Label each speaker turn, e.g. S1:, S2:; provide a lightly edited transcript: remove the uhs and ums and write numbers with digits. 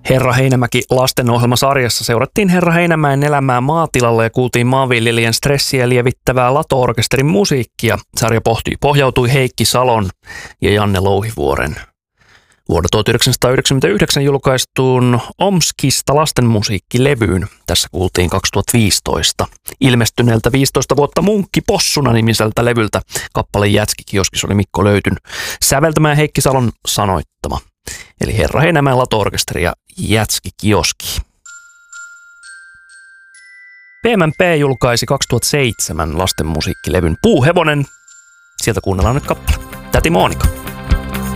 S1: Herra Heinämäki lastenohjelmasarjassa seurattiin Herra Heinämäen elämää maatilalla ja kuultiin maanviljelijän stressiä lievittävää Lato-orkesterin musiikkia. Sarja pohjautui Heikki Salon ja Janne Louhivuoren vuonna 1999 julkaistuun Omskista lastenmusiikkilevyyn. Tässä kuultiin 2015 ilmestyneeltä 15 vuotta Munkki Possuna -nimiseltä levyltä. Kappale Jätski-kioskis oli Mikko Löytyn säveltämä ja Heikki Salon sanoittama. Eli Herra Heinämäen Lato-orkesteri ja Jätski-kioski. PMMP julkaisi 2007 lastenmusiikkilevyn Puuhevonen. Sieltä kuunnellaan nyt kappale. Täti Monika.